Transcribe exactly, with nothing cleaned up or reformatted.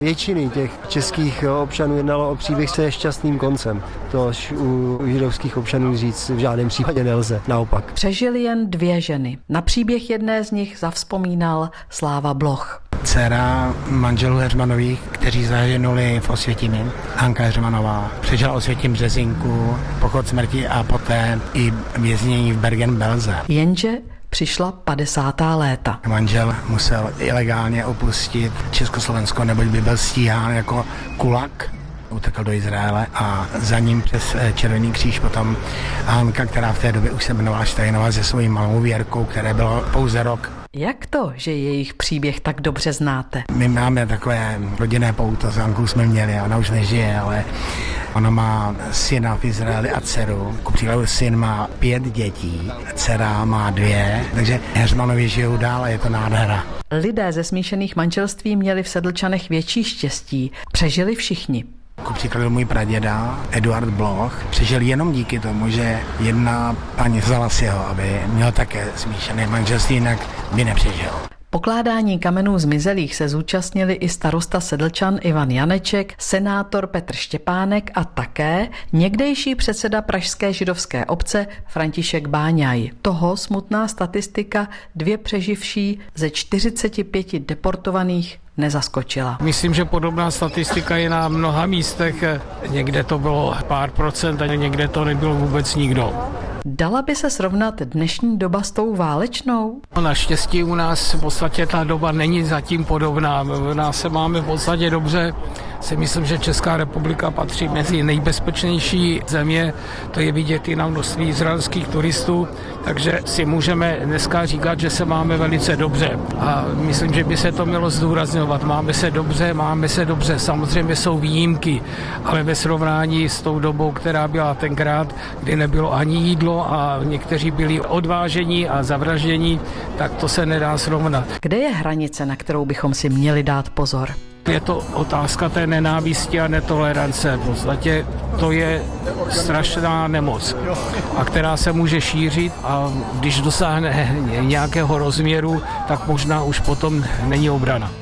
Většiny těch českých občanů jednalo o příběh se šťastným koncem. Tož u židovských občanů říct v žádném případě nelze, naopak. Přežily jen dvě ženy. Na příběh jedné z nich zavzpomínal Sláva Bloch. Dcera manželů Heřmanových, kteří zahynuli v Osvětimi, Hanka Heřmanová, přežila Osvětim Březinku, pochod smrti a poté i věznění v Bergen-Belsen. Jenže přišla padesátá léta. Manžel musel ilegálně opustit Československo, neboť by byl stíhán jako kulak. Utekl do Izraele a za ním přes Červený kříž potom Hanka, která v té době už se jmenovala Steinová se svojí malou Věrkou, které bylo pouze rok. Jak to, že jejich příběh tak dobře znáte? My máme takové rodinné pouto, s Hankou jsme měli, ona už nežije, ale ona má syna v Izraeli a dceru. Ku příkladu syn má pět dětí, dcera má dvě, takže Heřmanovi žijou dál a je to nádhera. Lidé ze smíšených manželství měli v Sedlčanech větší štěstí. Přežili všichni. Ku příkladu můj praděda Eduard Bloch přežil jenom díky tomu, že jedna paní vzala si ho, aby měl také smíšené manželství, jinak by nepřežil. Pokládání kamenů zmizelých se zúčastnili i starosta Sedlčan Ivan Janeček, senátor Petr Štěpánek a také někdejší předseda pražské židovské obce František Báňaj. Toho smutná statistika dvě přeživší ze čtyřiceti pěti deportovaných nezaskočila. Myslím, že podobná statistika je na mnoha místech. Někde to bylo pár procent a někde to nebylo vůbec nikdo. Dala by se srovnat dnešní doba s tou válečnou? Naštěstí u nás v podstatě ta doba není zatím podobná. U nás se máme v podstatě dobře. Si myslím, že Česká republika patří mezi nejbezpečnější země. To je vidět i na množství izraelských turistů. Takže si můžeme dneska říkat, že se máme velice dobře. A myslím, že by se to mělo zdůrazňovat. Máme se dobře, máme se dobře. Samozřejmě jsou výjimky, ale ve srovnání s tou dobou, která byla tenkrát, kdy nebylo ani jídlo a někteří byli odváženi a zavražděni, tak to se nedá srovnat. Kde je hranice, na kterou bychom si měli dát pozor? Je to otázka té nenávisti a netolerance. V podstatě to je strašná nemoc, a která se může šířit a když dosáhne nějakého rozměru, tak možná už potom není obrana.